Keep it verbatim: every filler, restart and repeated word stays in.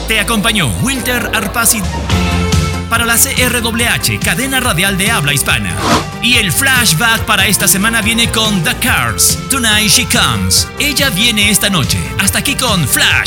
Te acompañó Wilter Arpasi para la C R W H, cadena radial de habla hispana. Y el flashback para esta semana viene con The Cars, Tonight She Comes. Ella viene esta noche. Hasta aquí con Flash.